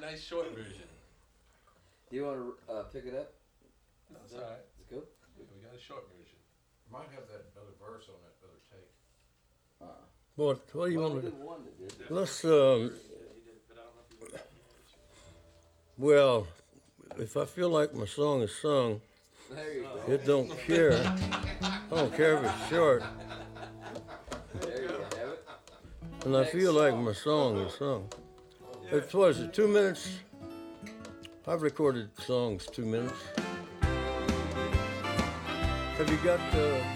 nice short version. Do you want to pick it up? That's all right. It's good. We got a short version. Might have that other verse on that other tape. What do you Well, want we to did one that did. let's Yeah, he did, but I don't know if he would. well, if I feel like my song is sung, There you go. it don't care. I don't care if it's short. There you have it. And I feel like my song is sung. It was it 2 minutes? I've recorded songs 2 minutes. Have you got